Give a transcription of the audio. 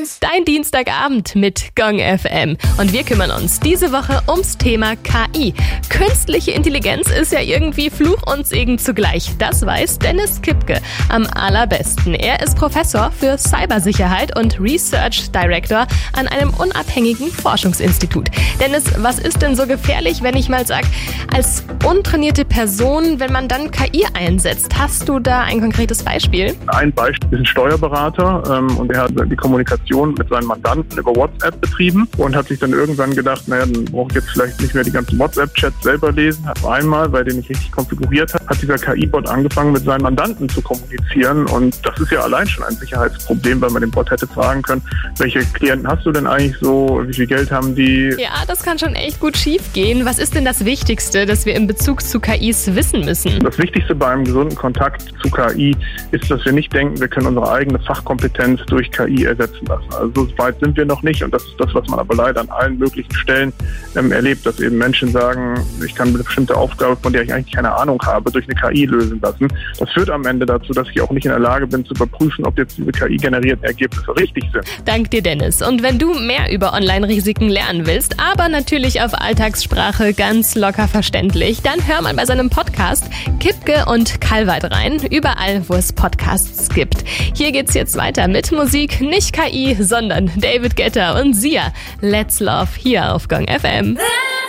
1. Dein Dienstagabend mit Gong FM. Und wir kümmern uns diese Woche ums Thema KI. Künstliche Intelligenz ist ja irgendwie Fluch und Segen zugleich. Das weiß Dennis Kipke am allerbesten. Er ist Professor für Cybersicherheit und Research Director an einem unabhängigen Forschungsinstitut. Dennis, was ist denn so gefährlich, wenn ich mal sage, als untrainierte Person, wenn man dann KI einsetzt? Hast du da ein konkretes Beispiel? Ein Beispiel ist ein Steuerberater und er hat die Kommunikation mit seinen Mandanten über WhatsApp betrieben und hat sich dann irgendwann gedacht, naja, dann brauche ich jetzt vielleicht nicht mehr die ganzen WhatsApp-Chats selber lesen. Hat einmal, weil der nicht richtig konfiguriert hat dieser KI-Bot angefangen, mit seinen Mandanten zu kommunizieren und das ist ja allein schon ein Sicherheitsproblem, weil man den Bot hätte fragen können, welche Klienten hast du denn eigentlich so, wie viel Geld haben die? Ja, das kann schon echt gut schief gehen. Was ist denn das Wichtigste, das wir in Bezug zu KIs wissen müssen? Das Wichtigste bei einem gesunden Kontakt zu KI ist, dass wir nicht denken, wir können unsere eigene Fachkompetenz durch KI ersetzen lassen. Also so weit sind wir noch nicht und das ist das, was man aber leider an allen möglichen Stellen erlebt, dass eben Menschen sagen, ich kann eine bestimmte Aufgabe, von der ich eigentlich keine Ahnung habe, durch eine KI lösen lassen. Das führt am Ende dazu, dass ich auch nicht in der Lage bin zu überprüfen, ob jetzt diese KI-generierten Ergebnisse richtig sind. Dank dir, Dennis. Und wenn du mehr über Online-Risiken lernen willst, aber natürlich auf Alltagssprache ganz locker verständlich, dann hör mal bei seinem Podcast Kipke und Kalweit rein, überall, wo es Podcasts gibt. Hier geht's jetzt weiter mit Musik, nicht KI, sondern David Guetta und Sia. Let's Love hier auf Gong FM.